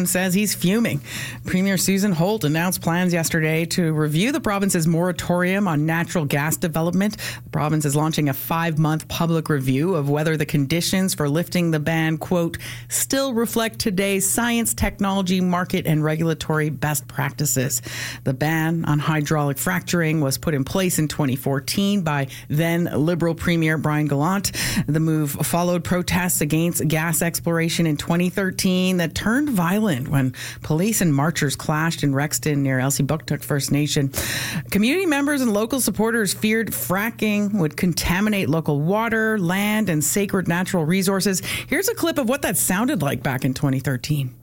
Coon says he's fuming. Premier Susan Holt announced plans yesterday to review the province's moratorium on natural gas development. The province is launching a 5-month public review of whether the conditions for lifting the ban, quote, still reflect today's science, technology, market, and regulatory best practices. The ban on hydraulic fracturing was put in place in 2014 by then Liberal Premier Brian Gallant. The move followed protests against gas exploration in 2013 that turned violent when police and marchers clashed in Rexton near Elsipogtog First Nation. Community members and local supporters feared fracking would contaminate local water, land, and sacred natural resources. Here's a clip of what that sounded like back in 2013.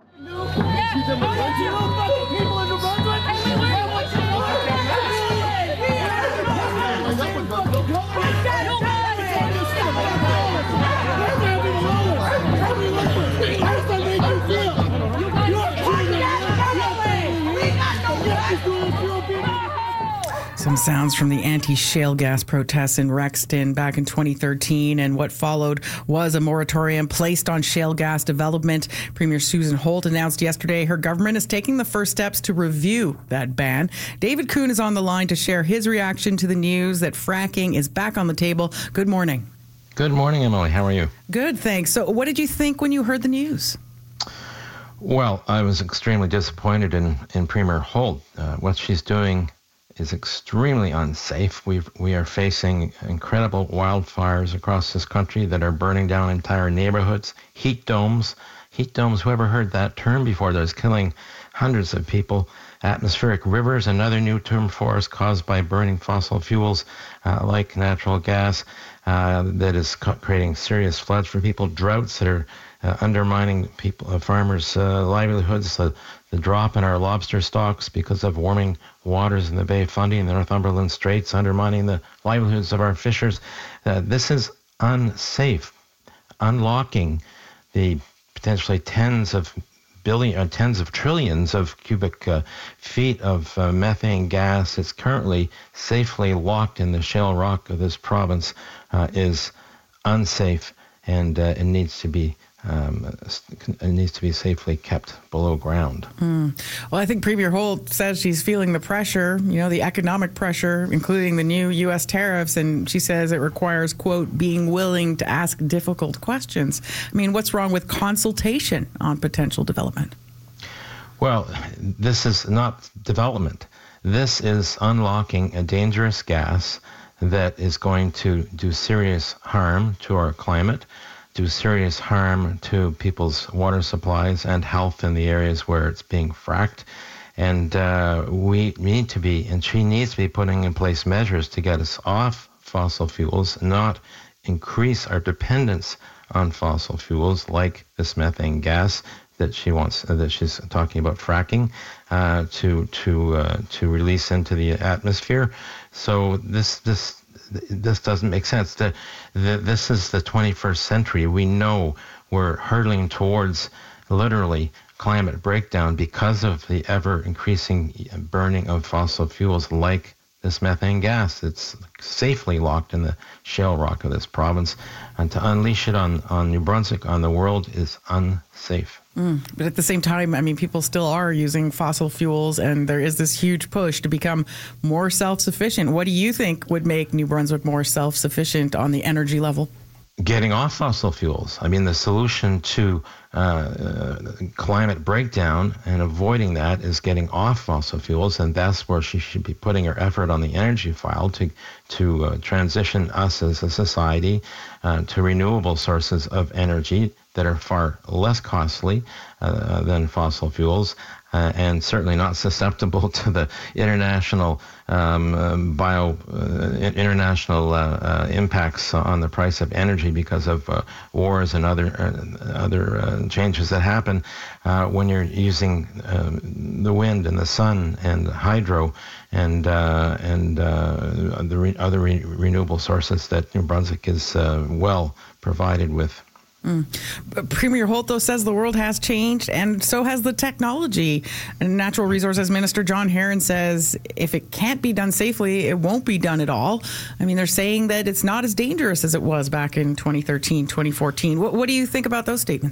Some sounds from the anti-shale gas protests in Rexton back in 2013, and what followed was a moratorium placed on shale gas development. Premier Susan Holt announced yesterday her government is taking the first steps to review that ban. David Coon is on the line to share his reaction to the news that fracking is back on the table. Good morning. Good morning, Emily. How are you? Good, thanks. So what did you think when you heard the news? Well, I was extremely disappointed in Premier Holt. What she's doing is extremely unsafe. We are facing incredible wildfires across this country that are burning down entire neighborhoods. Heat domes, whoever heard that term before, that is killing hundreds of people. Atmospheric rivers, another new term for us, caused by burning fossil fuels like natural gas, that is creating serious floods for people. Droughts that are undermining farmers' livelihoods. The drop in our lobster stocks because of warming waters in the Bay of Fundy and the Northumberland Straits, undermining the livelihoods of our fishers. This is unsafe. Unlocking the potentially tens of trillions of cubic feet of methane gas that's currently safely locked in the shale rock of this province is unsafe, and it needs to be safely kept below ground. Well, I think Premier Holt says she's feeling the pressure, the economic pressure, including the new U.S. tariffs, and she says it requires, quote, being willing to ask difficult questions. I mean, what's wrong with consultation on potential development? Well, this is not development. This is unlocking a dangerous gas that is going to do serious harm to our climate, do serious harm to people's water supplies and health in the areas where it's being fracked. And we need to be, and she needs to be putting in place measures to get us off fossil fuels, not increase our dependence on fossil fuels like this methane gas that she's talking about fracking to release into the atmosphere. So this doesn't make sense. This is the 21st century. We know we're hurtling towards literally climate breakdown because of the ever-increasing burning of fossil fuels like this methane gas that's safely locked in the shale rock of this province. And to unleash it on New Brunswick, on the world, is unsafe. But at the same time, I mean, people still are using fossil fuels, and there is this huge push to become more self-sufficient. What do you think would make New Brunswick more self-sufficient on the energy level? Getting off fossil fuels. I mean, the solution to climate breakdown and avoiding that is getting off fossil fuels, and that's where she should be putting her effort on the energy file to transition us as a society to renewable sources of energy that are far less costly than fossil fuels, and certainly not susceptible to the international impacts on the price of energy because of wars and other changes that happen when you're using the wind and the sun and hydro and the other renewable sources that New Brunswick is well provided with. Premier Holt, though, says the world has changed, and so has the technology. And Natural Resources Minister John Herron says if it can't be done safely, it won't be done at all. I mean, they're saying that it's not as dangerous as it was back in 2013, 2014. What do you think about those statements?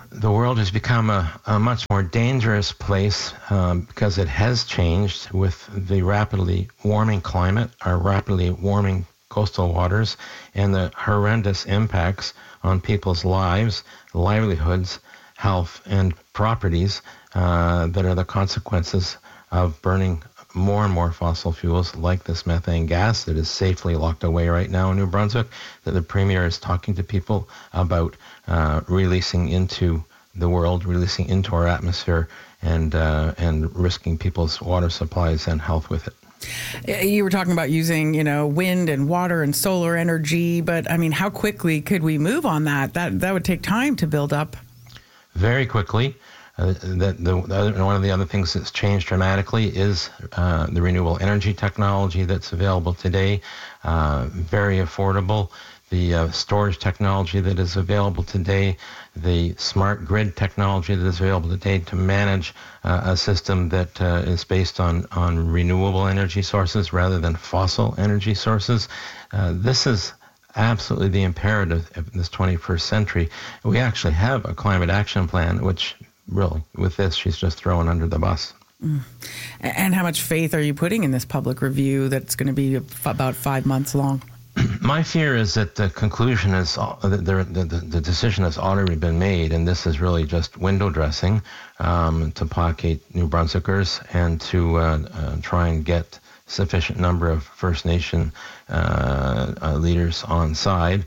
the world has become a much more dangerous place because it has changed with the rapidly warming climate, our rapidly warming coastal waters, and the horrendous impacts on people's lives, livelihoods, health, and properties that are the consequences of burning more and more fossil fuels like this methane gas that is safely locked away right now in New Brunswick, that the Premier is talking to people about releasing into the world, releasing into our atmosphere, and risking people's water supplies and health with it. You were talking about using, wind and water and solar energy, but I mean, how quickly could we move on that? That would take time to build up. Very quickly. One of the other things that's changed dramatically is the renewable energy technology that's available today, very affordable. The storage technology that is available today, the smart grid technology that is available today to manage a system that is based on renewable energy sources rather than fossil energy sources. This is absolutely the imperative of this 21st century. We actually have a climate action plan, which really, with this, she's just thrown under the bus. And how much faith are you putting in this public review that's going to be about 5 months long? My fear is that the conclusion is the decision has already been made, and this is really just window dressing to placate New Brunswickers and to try and get sufficient number of First Nation leaders on side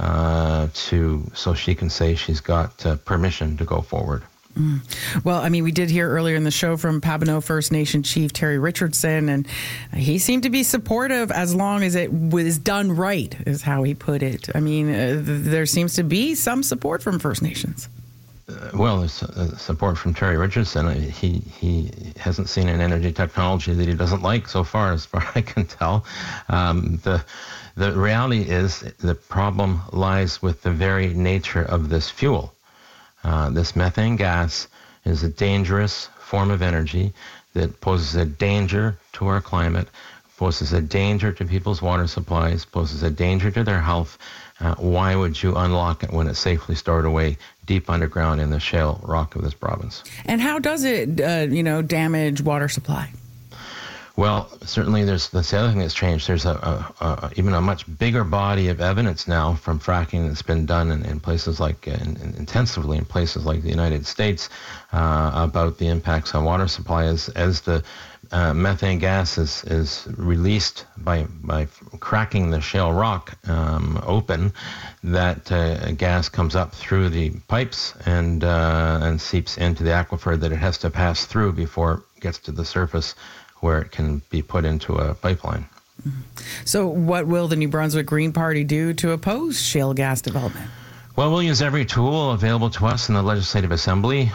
so she can say she's got permission to go forward. Well, I mean, we did hear earlier in the show from Papineau First Nation Chief Terry Richardson, and he seemed to be supportive as long as it was done right, is how he put it. I mean, there seems to be some support from First Nations. Well, there's support from Terry Richardson. He hasn't seen an energy technology that he doesn't like so far, as far as I can tell. The reality is the problem lies with the very nature of this fuel. This methane gas is a dangerous form of energy that poses a danger to our climate, poses a danger to people's water supplies, poses a danger to their health. Why would you unlock it when it's safely stored away deep underground in the shale rock of this province? And how does it, damage water supply? Well, certainly that's the other thing that's changed. There's even a much bigger body of evidence now from fracking that's been done in places like, intensively in places like the United States, about the impacts on water supply as the methane gas is released by cracking the shale rock open. That gas comes up through the pipes and seeps into the aquifer that it has to pass through before it gets to the surface, where it can be put into a pipeline. So what will the New Brunswick Green Party do to oppose shale gas development? Well, we'll use every tool available to us in the Legislative Assembly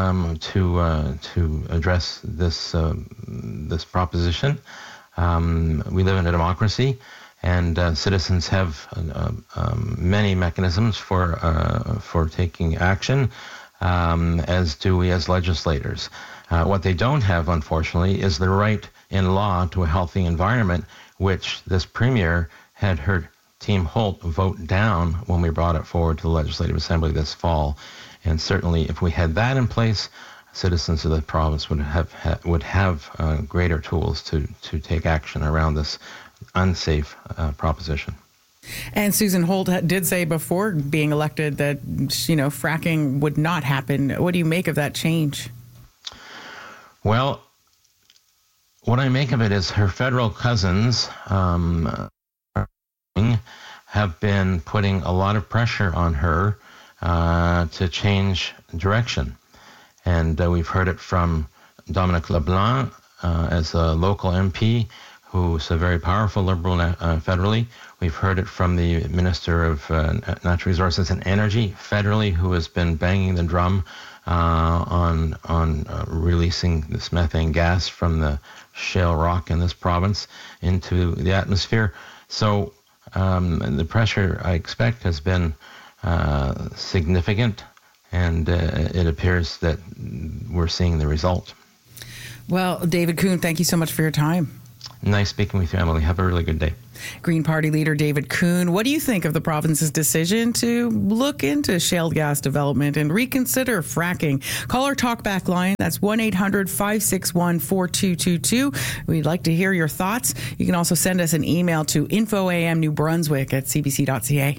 to address this proposition. We live in a democracy, and citizens have many mechanisms for taking action, as do we as legislators. What they don't have, unfortunately, is the right in law to a healthy environment, which this Premier had her Team Holt vote down when we brought it forward to the Legislative Assembly this fall. And certainly if we had that in place, citizens of the province would have greater tools to take action around this unsafe proposition. And Susan Holt did say before being elected that, fracking would not happen. What do you make of that change? Well, what I make of it is her federal cousins have been putting a lot of pressure on her to change direction. And we've heard it from Dominic LeBlanc as a local MP, who's a very powerful Liberal federally. We've heard it from the Minister of Natural Resources and Energy federally, who has been banging the drum on releasing this methane gas from the shale rock in this province into the atmosphere. So the pressure, I expect, has been significant, and it appears that we're seeing the result. Well, David Coon, thank you so much for your time. Nice speaking with you, Emily. Have a really good day. Green Party leader David Coon, what do you think of the province's decision to look into shale gas development and reconsider fracking? Call our talkback line. That's 1-800-561-4222. We'd like to hear your thoughts. You can also send us an email to infoamnewbrunswick@cbc.ca.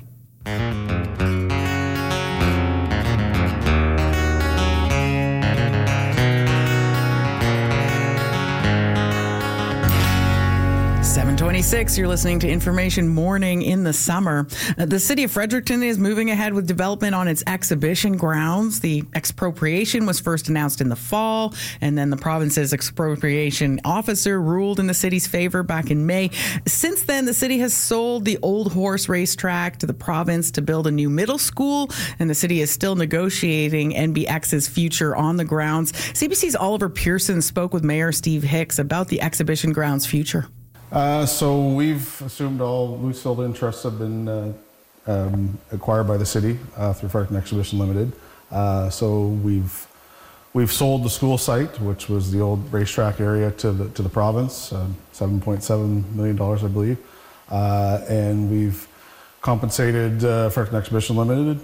7:26, you're listening to Information Morning in the Summer. The city of Fredericton is moving ahead with development on its exhibition grounds. The expropriation was first announced in the fall, and then the province's expropriation officer ruled in the city's favor back in May. Since then, the city has sold the old horse racetrack to the province to build a new middle school, and the city is still negotiating NBX's future on the grounds. CBC's Oliver Pearson spoke with Mayor Steve Hicks about the exhibition grounds' future. So we've assumed all leasehold interests have been acquired by the city through Fredericton Exhibition Limited. So we've sold the school site, which was the old racetrack area, to the province, $7.7 million, I believe, and we've compensated Fredericton Exhibition Limited,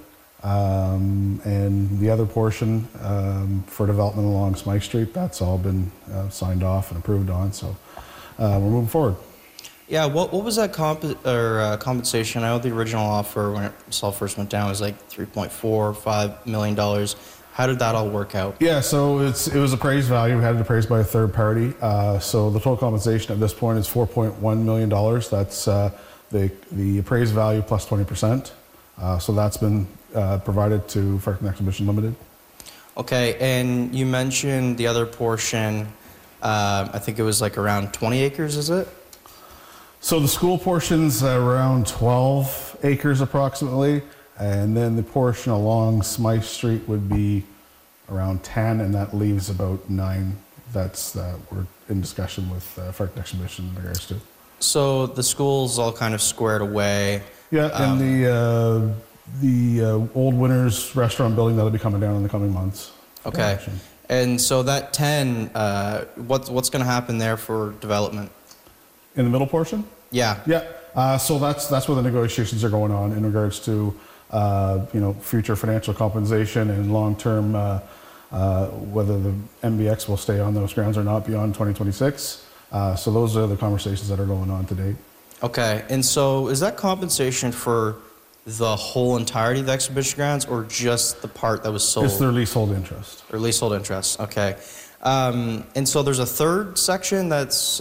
and the other portion for development along Smythe Street. That's all been signed off and approved on. So. We're moving forward. Yeah, what was that compensation? I know the original offer when it first went down was like $3.45 million. How did that all work out? Yeah, so it was appraised value. We had it appraised by a third party. So the total compensation at this point is $4.1 million. That's the appraised value plus 20%. So that's been provided to Fredericton Exhibition Limited. Okay, and you mentioned the other portion. I think it was like around 20 acres, is it? So the school portion's around 12 acres approximately, and then the portion along Smythe Street would be around 10, and that leaves about 9. That's we're in discussion with Fredericton Exhibition in regards to. So the school's all kind of squared away. Yeah, and the old Winners restaurant building that'll be coming down in the coming months. Okay. And so that 10, what's going to happen there for development? In the middle portion? Yeah. Yeah. So that's where the negotiations are going on in regards to future financial compensation and long-term whether the MBX will stay on those grounds or not beyond 2026. So those are the conversations that are going on today. Okay. And so is that compensation for the whole entirety of the exhibition grounds, or just the part that was sold? It's their leasehold interest. Or leasehold interest, okay. And so there's a third section that's,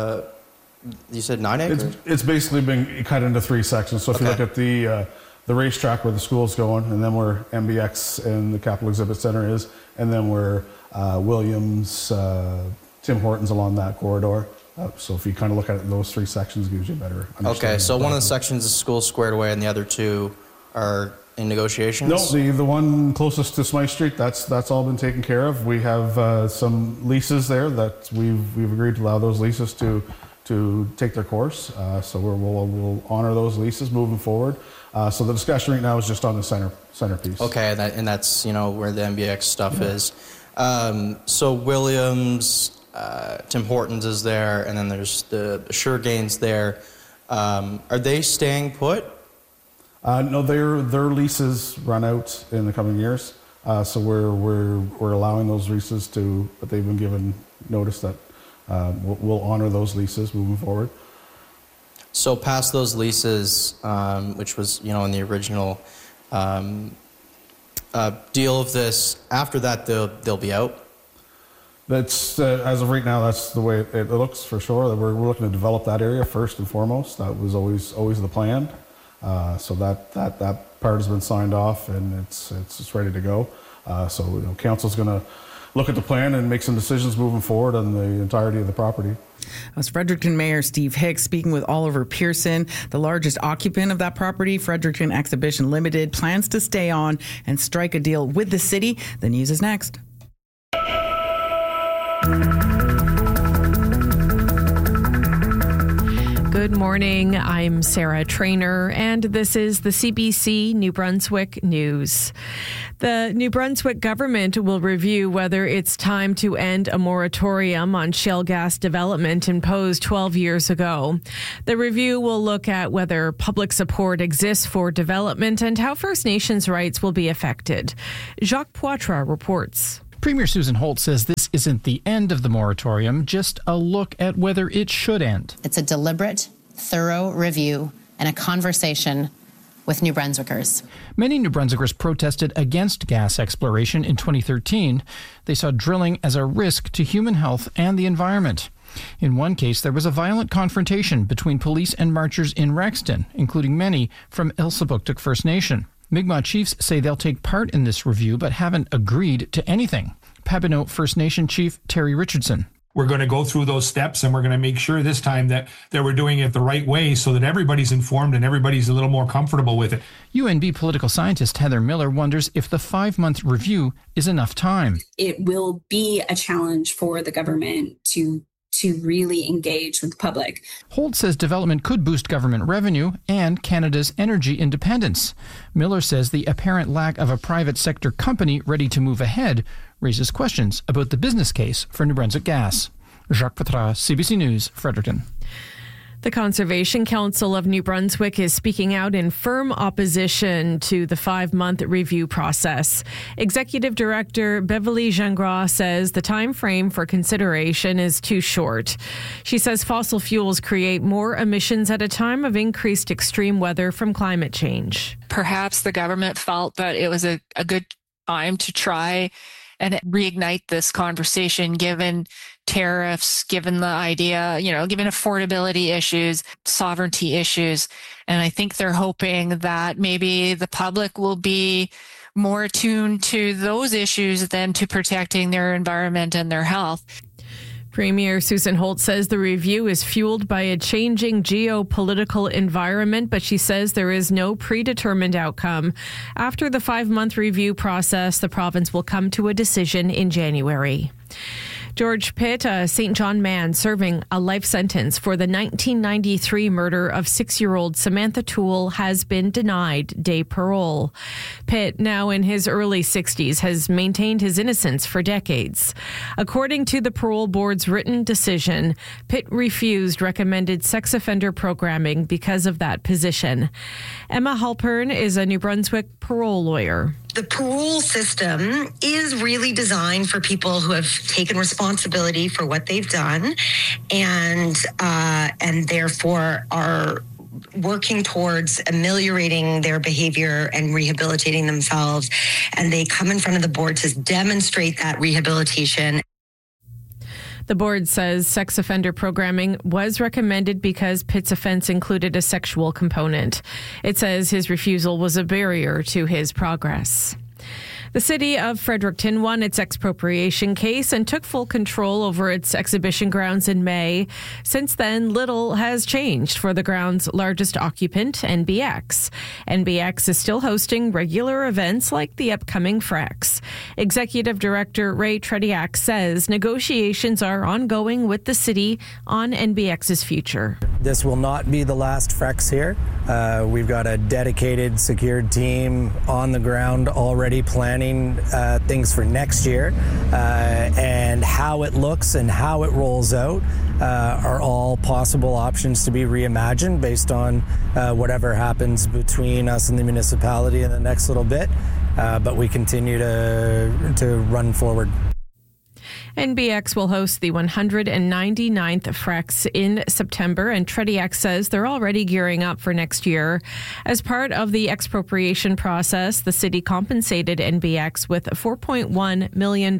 you said 9 acres? It's basically been cut into 3 sections. So if you look at the racetrack where the school's going, and then where MBX and the Capital Exhibit Center is, and then where Williams, Tim Hortons along that corridor. So if you kind of look at it in those 3 sections, it gives you a better understanding. Okay, so one of the sections is school squared away and the other 2 are in negotiations? No, the one closest to Smythe Street, that's all been taken care of. We have some leases there that we've agreed to allow those leases to take their course. So we'll honor those leases moving forward. So the discussion right now is just on the centerpiece. Okay, and that's where the MBX stuff is. So Williams, Tim Hortons is there, and then there's the Suregains there. Are they staying put? No, their leases run out in the coming years. So we're allowing those leases but they've been given notice that we'll honor those leases moving forward. So past those leases, which was in the original deal of this, after that they'll be out? That's as of right now, that's the way it looks for sure. We're looking to develop that area first and foremost. That was always the plan. So that part has been signed off and it's ready to go. So council's going to look at the plan and make some decisions moving forward on the entirety of the property. That was Fredericton Mayor Steve Hicks speaking with Oliver Pearson. The largest occupant of that property, Fredericton Exhibition Limited, plans to stay on and strike a deal with the city. The news is next. Good morning. I'm Sarah Trainer, and this is the CBC New Brunswick News. The New Brunswick government will review whether it's time to end a moratorium on shale gas development imposed 12 years ago. The review will look at whether public support exists for development and how First Nations rights will be affected. Jacques Poitras reports. Premier Susan Holt says this isn't the end of the moratorium, just a look at whether it should end. It's a deliberate, thorough review and a conversation with New Brunswickers. Many New Brunswickers protested against gas exploration in 2013. They saw drilling as a risk to human health and the environment. In one case, there was a violent confrontation between police and marchers in Rexton, including many from Elsipogtog First Nation. Mi'kmaq chiefs say they'll take part in this review but haven't agreed to anything. Papineau First Nation Chief Terry Richardson. We're going to go through those steps, and we're going to make sure this time that we're doing it the right way so that everybody's informed and everybody's a little more comfortable with it. UNB political scientist Heather Miller wonders if the 5-month review is enough time. It will be a challenge for the government to really engage with the public. Holt says development could boost government revenue and Canada's energy independence. Miller says the apparent lack of a private sector company ready to move ahead raises questions about the business case for New Brunswick Gas. Jacques Poitras, CBC News, Fredericton. The Conservation Council of New Brunswick is speaking out in firm opposition to the 5-month review process. Executive Director Beverly Gingras says the time frame for consideration is too short. She says fossil fuels create more emissions at a time of increased extreme weather from climate change. Perhaps the government felt that it was a good time to try and reignite this conversation, given tariffs, given the idea, given affordability issues, sovereignty issues. And I think they're hoping that maybe the public will be more attuned to those issues than to protecting their environment and their health. Premier Susan Holt says the review is fueled by a changing geopolitical environment, but she says there is no predetermined outcome. After the 5-month review process, the province will come to a decision in January. George Pitt, a St. John man serving a life sentence for the 1993 murder of 6-year-old Samantha Toole, has been denied day parole. Pitt, now in his early 60s, has maintained his innocence for decades. According to the parole board's written decision, Pitt refused recommended sex offender programming because of that position. Emma Halpern is a New Brunswick parole lawyer. The parole system is really designed for people who have taken responsibility for what they've done and therefore are working towards ameliorating their behavior and rehabilitating themselves. And they come in front of the board to demonstrate that rehabilitation. The board says sex offender programming was recommended because Pitt's offense included a sexual component. It says his refusal was a barrier to his progress. The city of Fredericton won its expropriation case and took full control over its exhibition grounds in May. Since then, little has changed for the ground's largest occupant, NBX. NBX is still hosting regular events like the upcoming Frex. Executive Director Ray Trediak says negotiations are ongoing with the city on NBX's future. This will not be the last Frex here. We've got a dedicated, secured team on the ground already planning things for next year, and how it looks and how it rolls out are all possible options to be reimagined based on whatever happens between us and the municipality in the next little bit, but we continue to run forward. NBX will host the 199th Frex in September, and Trediak says they're already gearing up for next year. As part of the expropriation process, the city compensated NBX with $4.1 million.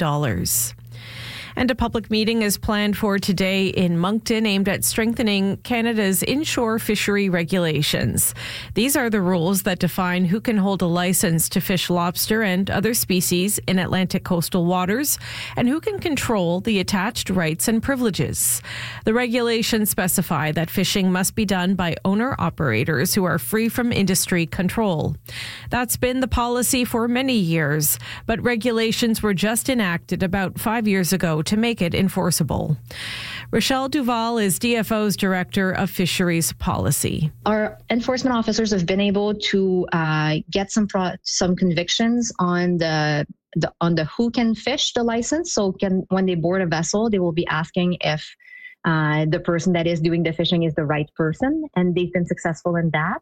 And a public meeting is planned for today in Moncton aimed at strengthening Canada's inshore fishery regulations. These are the rules that define who can hold a license to fish lobster and other species in Atlantic coastal waters and who can control the attached rights and privileges. The regulations specify that fishing must be done by owner-operators who are free from industry control. That's been the policy for many years, but regulations were just enacted about 5 years ago to make it enforceable. Rochelle Duval is DFO's Director of Fisheries Policy. Our enforcement officers have been able to get some convictions on the who can fish the license. So when they board a vessel, they will be asking if the person that is doing the fishing is the right person, and they've been successful in that.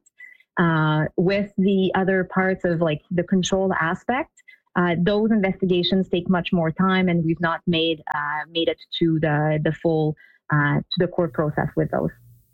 With the other parts of like the control aspect, those investigations take much more time, and we've not made it to the full to the court process with those.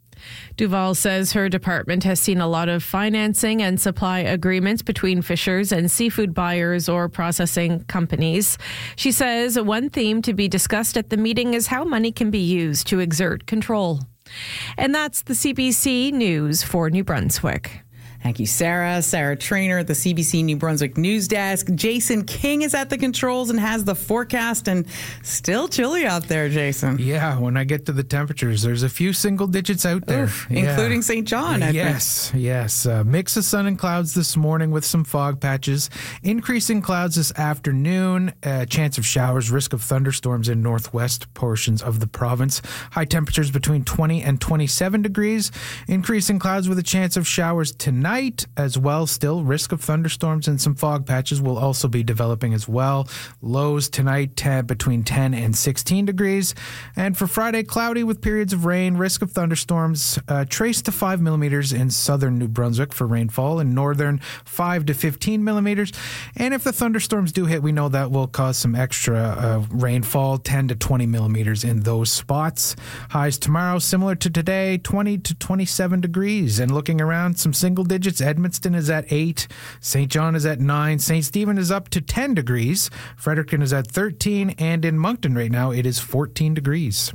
Duval says her department has seen a lot of financing and supply agreements between fishers and seafood buyers or processing companies. She says one theme to be discussed at the meeting is how money can be used to exert control. And that's the CBC News for New Brunswick. Thank you, Sarah. Sarah Trainer at the CBC New Brunswick News Desk. Jason King is at the controls and has the forecast, and still chilly out there, Jason. Yeah, when I get to the temperatures, there's a few single digits out there. Including St. John, I think. Yes. Mix of sun and clouds this morning with some fog patches. Increasing clouds this afternoon. Chance of showers, risk of thunderstorms in northwest portions of the province. High temperatures between 20 and 27 degrees. Increasing clouds with a chance of showers tonight as well. Still, risk of thunderstorms and some fog patches will also be developing as well. Lows tonight between 10 and 16 degrees. And for Friday, cloudy with periods of rain. Risk of thunderstorms traced to 5 millimeters in southern New Brunswick for rainfall. In northern, 5 to 15 millimeters. And if the thunderstorms do hit, we know that will cause some extra rainfall, 10 to 20 millimeters in those spots. Highs tomorrow, similar to today, 20 to 27 degrees. And looking around, some single digits. Edmundston is at 8. St. John is at 9. St. Stephen is up to 10 degrees. Fredericton is at 13. And in Moncton right now, it is 14 degrees.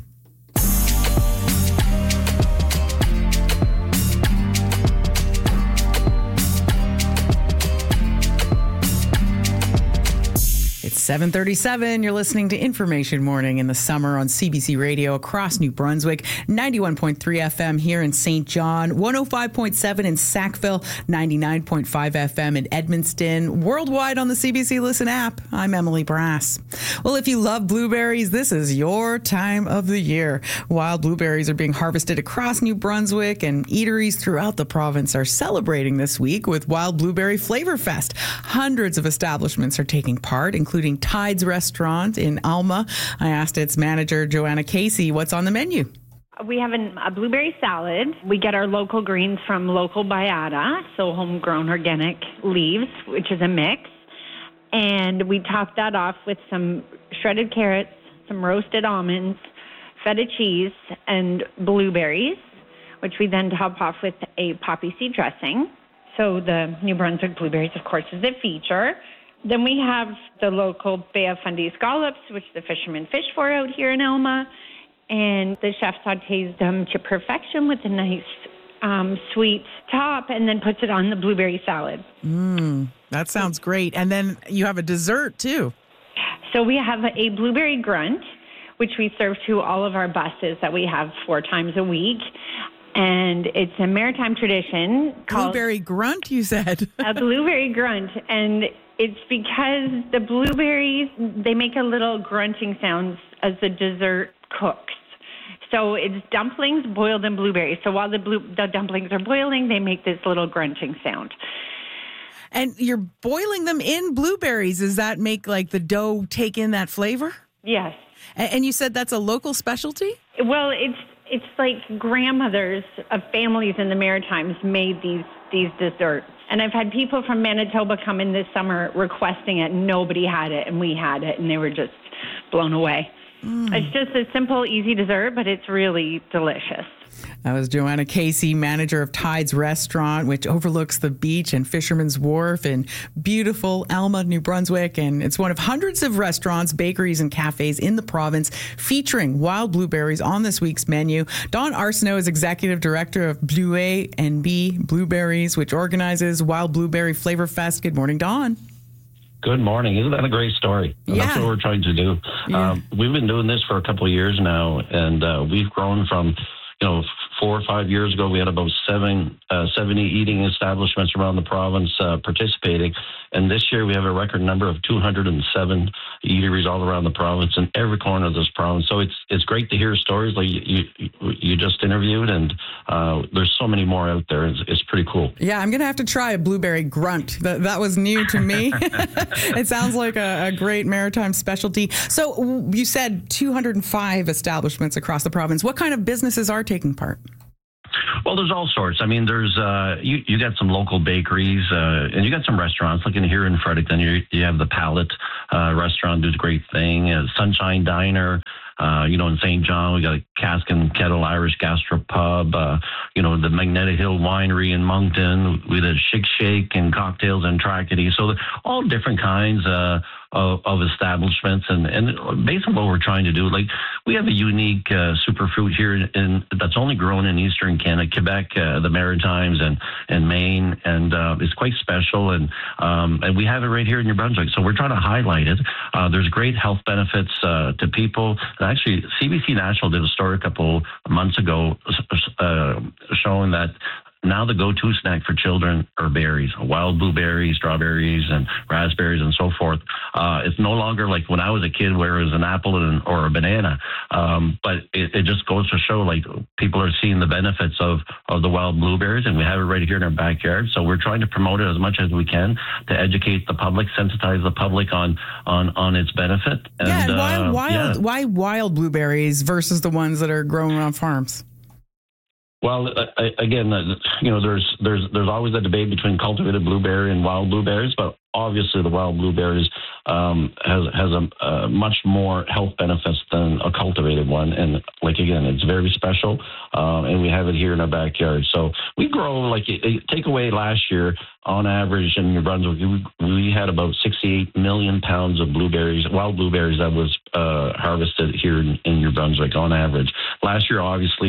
It's 7:37. You're listening to Information Morning in the summer on CBC Radio across New Brunswick, 91.3 FM here in St. John, 105.7 in Sackville, 99.5 FM in Edmundston, worldwide on the CBC Listen app. I'm Emily Brass. Well, if you love blueberries, this is your time of the year. Wild blueberries are being harvested across New Brunswick, and eateries throughout the province are celebrating this week with Wild Blueberry Flavor Fest. Hundreds of establishments are taking part, including Tides Restaurant in Alma. I asked its manager, Joanna Casey, what's on the menu. We have a blueberry salad. We get our local greens from Local Bayada, so homegrown organic leaves, which is a mix. And we top that off with some shredded carrots, some roasted almonds, feta cheese, and blueberries, which we then top off with a poppy seed dressing. So the New Brunswick blueberries, of course, is a feature. Then we have the local Bay of Fundy scallops, which the fishermen fish for out here in Alma. And the chef sautés them to perfection with a nice sweet top and then puts it on the blueberry salad. That sounds great. And then you have a dessert, too. So we have a blueberry grunt, which we serve to all of our buses that we have 4 times a week. And it's a maritime tradition called... Blueberry grunt, you said? A blueberry grunt. And it's because the blueberries, they make a little grunting sounds as the dessert cooks. So it's dumplings boiled in blueberries. So while the dumplings are boiling, they make this little grunting sound. And you're boiling them in blueberries. Does that make like the dough take in that flavor? Yes. And you said that's a local specialty? Well, it's like grandmothers of families in the Maritimes made these desserts. And I've had people from Manitoba come in this summer requesting it. Nobody had it, and we had it, and they were just blown away. It's just a simple, easy dessert, but it's really delicious. That was Joanna Casey, manager of Tides Restaurant, which overlooks the beach and Fisherman's Wharf in beautiful Alma, New Brunswick. And it's one of hundreds of restaurants, bakeries, and cafes in the province featuring wild blueberries on this week's menu. Dawn Arsenault is executive director of Bleuet & B Blueberries, which organizes Wild Blueberry Flavor Fest. Good morning, Dawn. Good morning. Isn't that a great story? And that's what we're trying to do. We've been doing this for a couple of years now, and we've grown from, 4 or 5 years ago, we had about 70 eating establishments around the province participating. And this year, we have a record number of 207 eateries all around the province in every corner of this province. So it's great to hear stories like you just interviewed, and there's so many more out there. It's pretty cool. Yeah, I'm going to have to try a blueberry grunt. That was new to me. It sounds like a great maritime specialty. So you said 205 establishments across the province. What kind of businesses are taking part? Well, there's all sorts. I mean, there's you got some local bakeries, and you got some restaurants. Like in here in Fredericton, you have the Palette restaurant, does a great thing. Sunshine Diner. In St. John, we got a Cask and Kettle Irish Gastropub. The Magnetic Hill Winery in Moncton. We did Chic Shake and cocktails and Tracadie. So all different kinds of establishments, and based on what we're trying to do, like we have a unique superfruit here that's only grown in Eastern Canada, Quebec, the Maritimes, and Maine, and it's quite special, and we have it right here in New Brunswick. So we're trying to highlight it. There's great health benefits to people. And actually, CBC National did a story a couple months ago showing that now the go-to snack for children are berries, wild blueberries, strawberries, and raspberries, and so forth. It's no longer like when I was a kid where it was an apple or a banana. But it just goes to show, like, people are seeing the benefits of the wild blueberries, and we have it right here in our backyard. So we're trying to promote it as much as we can to educate the public, sensitize the public on its benefit. And why wild blueberries versus the ones that are grown on farms? Well, again, there's always a debate between cultivated blueberry and wild blueberries, but obviously the wild blueberries has a much more health benefits than a cultivated one. And like, again, it's very special, and we have it here in our backyard. So we grow, like, take away last year, on average in New Brunswick, we had about 68 million pounds of blueberries, wild blueberries, that was harvested here in New Brunswick on average. Last year, obviously,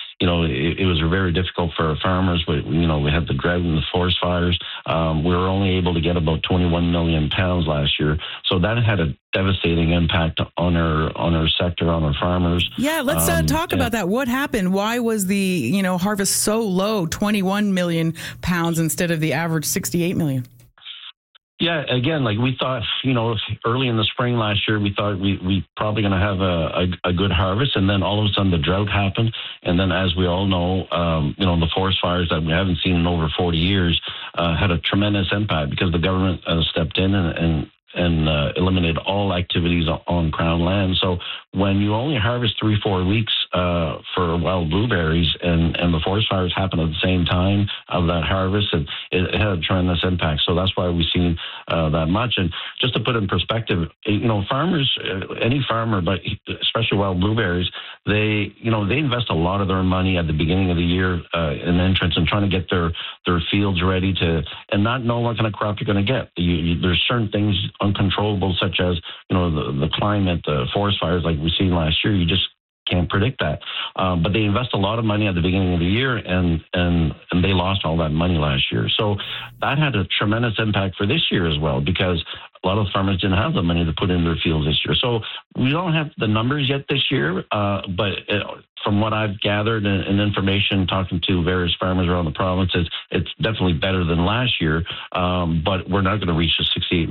it was very difficult for our farmers. We had the drought and the forest fires. We were only able to get about 21 million pounds last year. So that had a devastating impact on our sector, on our farmers. Yeah, let's talk about that. What happened? Why was the harvest so low, 21 million pounds instead of the average 68 million? Yeah, again, like we thought, early in the spring last year, we thought we probably going to have a good harvest, and then all of a sudden the drought happened, and then, as we all know, the forest fires that we haven't seen in over 40 years had a tremendous impact because the government stepped in and eliminated all activities on Crown land. So when you only harvest 3-4 weeks for wild blueberries and the forest fires happen at the same time of that harvest, it had a tremendous impact. So that's why we've seen that much. And just to put it in perspective, farmers, any farmer, but especially wild blueberries, they invest a lot of their money at the beginning of the year in entrance and trying to get their fields ready and not know what kind of crop you're going to get. There's certain things uncontrollable, such as the climate, the forest fires like we've seen last year. You just can't predict that. But they invest a lot of money at the beginning of the year, and they lost all that money last year. So that had a tremendous impact for this year as well, because a lot of farmers didn't have the money to put in their fields this year. So we don't have the numbers yet this year, but from what I've gathered and information talking to various farmers around the province, it's definitely better than last year. But we're not going to reach the $68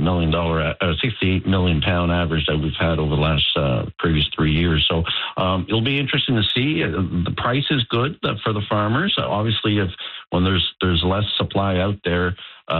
million pound average that we've had over the last previous 3 years. So it'll be interesting to see. The price is good for the farmers. Obviously, when there's less supply out there,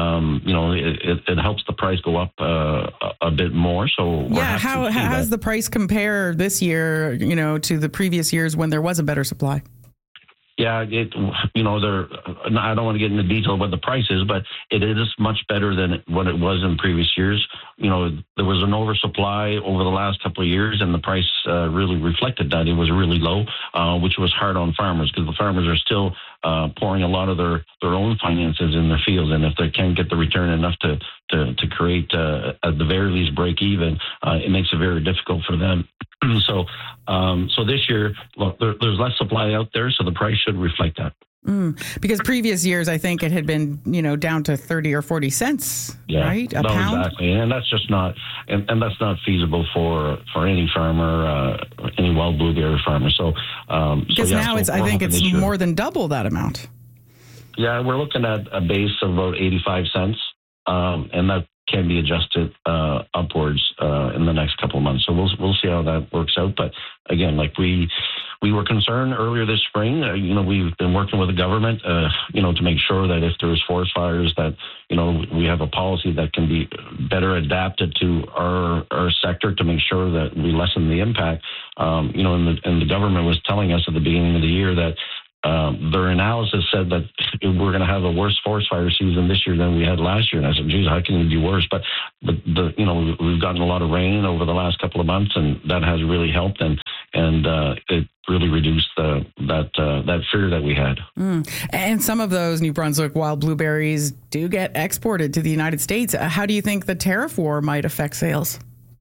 it helps the price go up a bit more. So how does the price compare this year, to the previous years when there was a better supply? Yeah, I don't want to get into detail about the price is, but it is much better than what it was in previous years. There was an oversupply over the last couple of years, and the price really reflected that. It was really low, which was hard on farmers because the farmers are still pouring a lot of their own finances in their fields, and if they can't get the return enough to create, at the very least, break even, it makes it very difficult for them. So this year, look, there's less supply out there, so the price should reflect that. Because previous years, I think it had been, down to 30 or 40 cents, right? A pound? Exactly. And that's just not, and that's not feasible for any farmer, any wild blueberry farmer. So Because now I think it's more than double that amount. Yeah, we're looking at a base of about 85 cents, and that can be adjusted upwards in the next couple of months. So we'll see how that works out. But again, like we were concerned earlier this spring. We've been working with the government, to make sure that if there's forest fires, that we have a policy that can be better adapted to our sector to make sure that we lessen the impact. And the government was telling us at the beginning of the year that their analysis said that we're going to have a worse forest fire season this year than we had last year. And I said, geez, how can it be worse? But we've gotten a lot of rain over the last couple of months, and that has really helped. And it really reduced that fear that we had. And some of those New Brunswick wild blueberries do get exported to the United States. How do you think the tariff war might affect sales?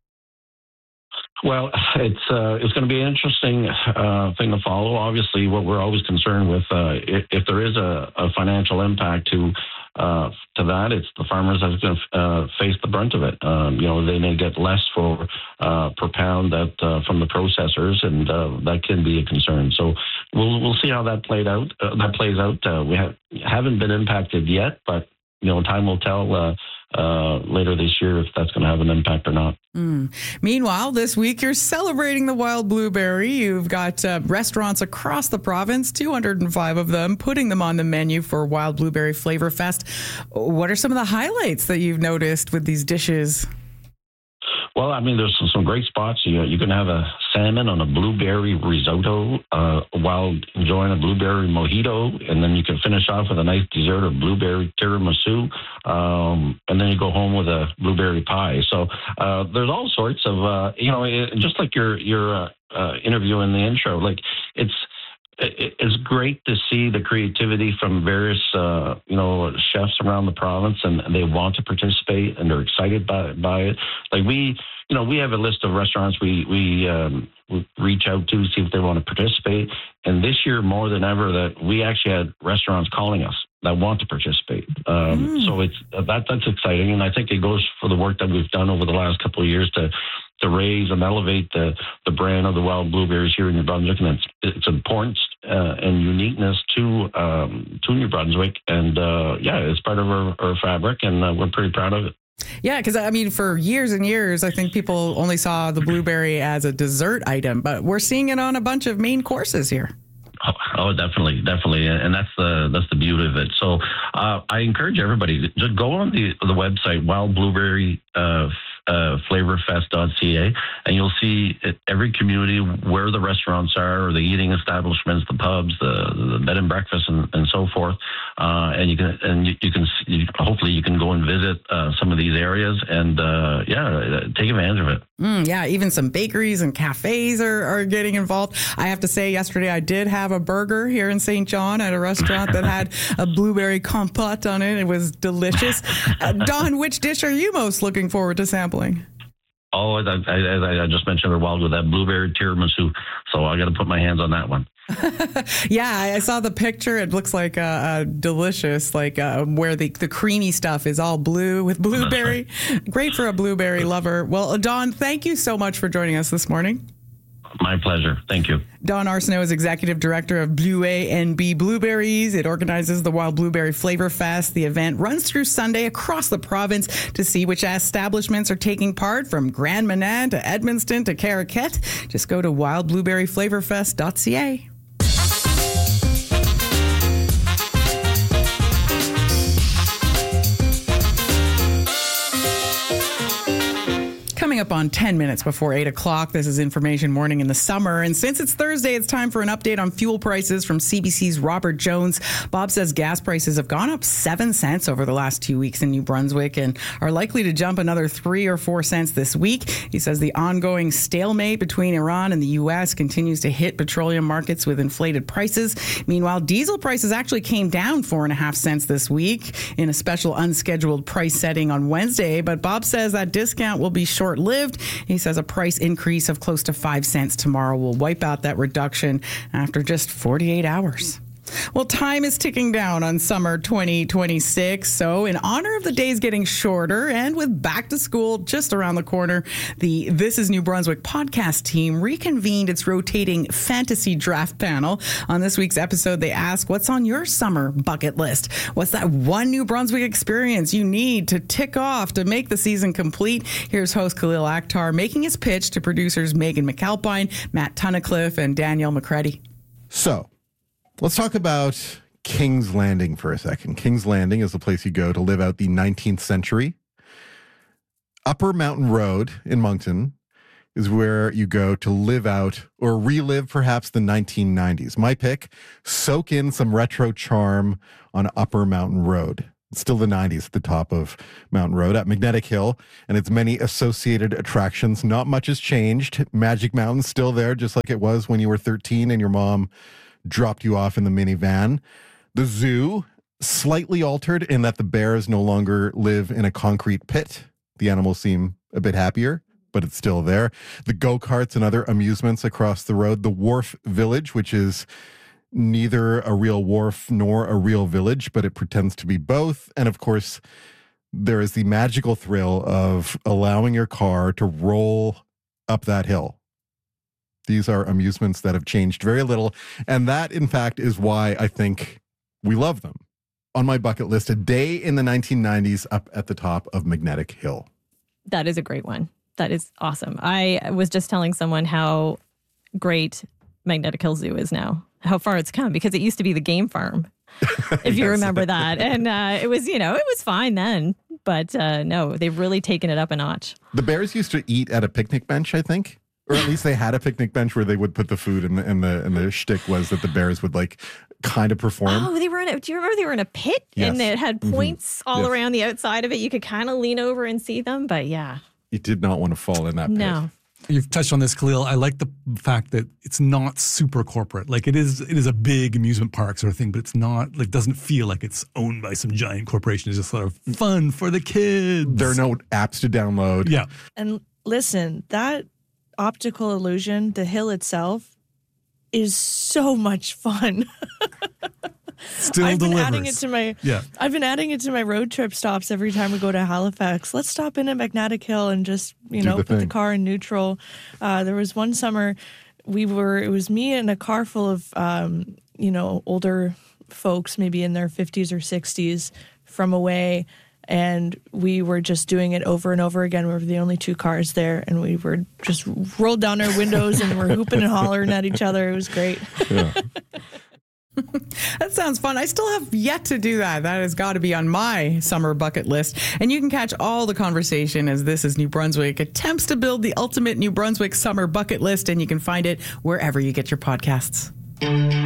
Well, it's going to be an interesting thing to follow. Obviously, what we're always concerned with, if there is a financial impact to that, it's the farmers that are going to face the brunt of it. They may get less per pound from the processors, and that can be a concern. So we'll see how that plays out. We haven't been impacted yet, but time will tell later this year if that's going to have an impact or not. Meanwhile, this week you're celebrating the wild blueberry. You've got restaurants across the province, 205 of them, putting them on the menu for Wild Blueberry Flavor Fest. What are some of the highlights that you've noticed with these dishes? Well, I mean, there's some great spots. You can have a salmon on a blueberry risotto while enjoying a blueberry mojito, and then you can finish off with a nice dessert of blueberry tiramisu, and then you go home with a blueberry pie. So there's all sorts of, just like your interview in the intro, like it's great to see the creativity from various, chefs around the province, and they want to participate and they're excited by it. Like we have a list of restaurants we reach out to see if they want to participate. And this year, more than ever, that we actually had restaurants calling us that want to participate. So that's exciting. And I think it goes for the work that we've done over the last couple of years to raise and elevate the brand of the wild blueberries here in New Brunswick, and its importance and uniqueness to New Brunswick, and it's part of our fabric, and we're pretty proud of it. Yeah, because for years and years, I think people only saw the blueberry as a dessert item, but we're seeing it on a bunch of main courses here. Oh, definitely, and that's the beauty of it. So I encourage everybody to just go on the website wildblueberryflavorfest.ca, and you'll see every community where the restaurants are, or the eating establishments, the pubs, the bed and breakfast, and so forth. And you can hopefully you can go and visit some of these areas and take advantage of it. Even some bakeries and cafes are getting involved. I have to say, yesterday I did have a burger here in St. John at a restaurant that had a blueberry compote on it. It was delicious. Don, which dish are you most looking forward to sampling? Oh, I just mentioned wild with that blueberry tiramisu, so I got to put my hands on that one. Yeah, I saw the picture. It looks like delicious, where the creamy stuff is all blue with blueberry. Right. Great for a blueberry lover. Well, Don, thank you so much for joining us this morning. My pleasure. Thank you. Don Arsenault is Executive Director of Bluet NB Blueberries. It organizes the Wild Blueberry Flavor Fest. The event runs through Sunday across the province. To see which establishments are taking part, from Grand Manan to Edmundston to Caraquette, just go to wildblueberryflavorfest.ca. Coming up on 10 minutes before 8 o'clock, this is Information Morning in the Summer. And since it's Thursday, it's time for an update on fuel prices from CBC's Robert Jones. Bob says gas prices have gone up 7 cents over the last 2 weeks in New Brunswick and are likely to jump another 3 or 4 cents this week. He says the ongoing stalemate between Iran and the U.S. continues to hit petroleum markets with inflated prices. Meanwhile, diesel prices actually came down 4.5 cents this week in a special unscheduled price setting on Wednesday. But Bob says that discount will be short-lived. He says a price increase of close to 5 cents tomorrow will wipe out that reduction after just 48 hours. Well, time is ticking down on summer 2026. So in honor of the days getting shorter and with back to school just around the corner, the This is New Brunswick podcast team reconvened its rotating fantasy draft panel. On this week's episode, they ask, what's on your summer bucket list? What's that one New Brunswick experience you need to tick off to make the season complete? Here's host Khalil Akhtar making his pitch to producers Megan McAlpine, Matt Tunnicliffe, and Danielle McCready. So, let's talk about King's Landing for a second. King's Landing is the place you go to live out the 19th century. Upper Mountain Road in Moncton is where you go to live out or relive perhaps the 1990s. My pick, soak in some retro charm on Upper Mountain Road. It's still the 90s at the top of Mountain Road at Magnetic Hill and its many associated attractions. Not much has changed. Magic Mountain's still there, just like it was when you were 13 and your mom dropped you off in the minivan. The zoo, slightly altered in that the bears no longer live in a concrete pit. The animals seem a bit happier, but it's still there. The go-karts and other amusements across the road. The Wharf Village, which is neither a real wharf nor a real village, but it pretends to be both. And of course, there is the magical thrill of allowing your car to roll up that hill. These are amusements that have changed very little. And that, in fact, is why I think we love them. On my bucket list, a day in the 1990s up at the top of Magnetic Hill. That is a great one. That is awesome. I was just telling someone how great Magnetic Hill Zoo is now, how far it's come, because it used to be the game farm, if you remember that. And it was, it was fine then. But no, they've really taken it up a notch. The bears used to eat at a picnic bench, I think. Or at least they had a picnic bench where they would put the food, and the shtick was that the bears would kind of perform. Oh, do you remember they were in a pit? Yes. And it had points all around the outside of it. You could kind of lean over and see them, but yeah. You did not want to fall in that pit. No. You've touched on this, Khalil. I like the fact that it's not super corporate. Like it is a big amusement park sort of thing, but it's not doesn't feel like it's owned by some giant corporation. It's just sort of fun for the kids. There are no apps to download. Yeah. And listen, that optical illusion, the hill itself, is so much fun. Still I've delivers. been adding it to my road trip stops every time we go to Halifax. Let's stop in at Magnetic Hill and just, put the car in neutral. There was one summer it was me and a car full of, older folks, maybe in their 50s or 60s from away. And we were just doing it over and over again. We were the only two cars there, and we were just rolled down our windows and we're hooping and hollering at each other. It was great. Yeah. That sounds fun. I still have yet to do that. That has got to be on my summer bucket list. And you can catch all the conversation as This is New Brunswick attempts to build the ultimate New Brunswick summer bucket list, and you can find it wherever you get your podcasts.